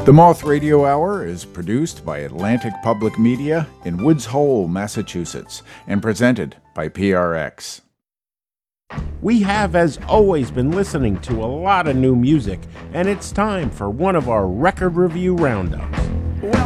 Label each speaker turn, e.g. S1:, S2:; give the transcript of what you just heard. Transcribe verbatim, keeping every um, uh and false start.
S1: The Moth Radio Hour is produced by Atlantic Public Media in Woods Hole, Massachusetts, and presented by P R X.
S2: We have, as always, been listening to a lot of new music, and it's time for one of our record review roundups.